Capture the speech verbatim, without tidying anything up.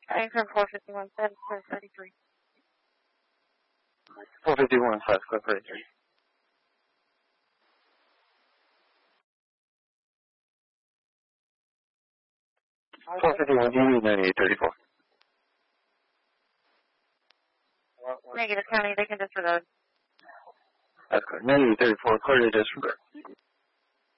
I from four fifty-one, seven, thirty-three. four fifty-one, five, five, thirty-three. four fifty-one, D V ninety-eight thirty-four. Negative county, they can disregard. That's correct. ninety-eight thirty-four, clear to disregard.